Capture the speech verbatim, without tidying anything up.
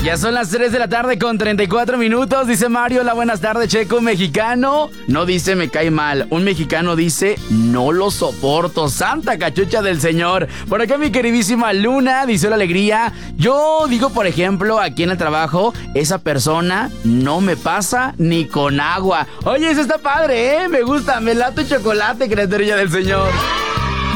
Ya son las tres de la tarde con treinta y cuatro minutos. Dice Mario, la buenas tardes, Checo. Mexicano no dice me cae mal. Un mexicano dice no lo soporto. Santa cachucha del señor. Por acá mi queridísima Luna dice la alegría. Yo digo, por ejemplo, aquí en el trabajo, esa persona no me pasa ni con agua. Oye, eso está padre, ¿eh? Me gusta. Me lato chocolate, criaturilla del señor.